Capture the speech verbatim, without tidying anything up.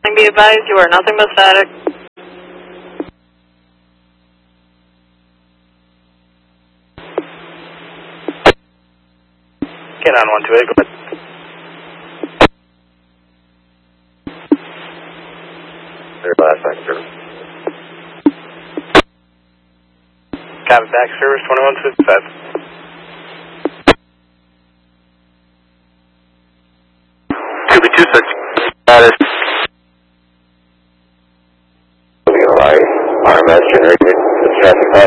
Be advised, you are nothing but static. Get on one two eight, go ahead. Their last back service. Copy, back service twenty-one fifty-five. two B two six, status. Moving right, R M S generated, traffic